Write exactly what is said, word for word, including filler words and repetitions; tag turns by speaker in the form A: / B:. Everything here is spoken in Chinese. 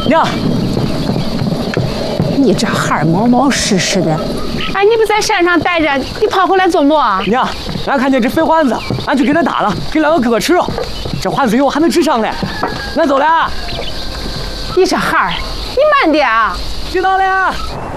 A: 娘，
B: 你这孩儿毛毛湿湿的，哎，你不在山上待着，你跑回来做么啊？
A: 娘，俺看见这肥环子，俺就给他打了，给两个哥哥吃了。这环子以后还能吃上嘞。俺走了。
B: 你这孩儿，你慢点啊！
A: 知道了。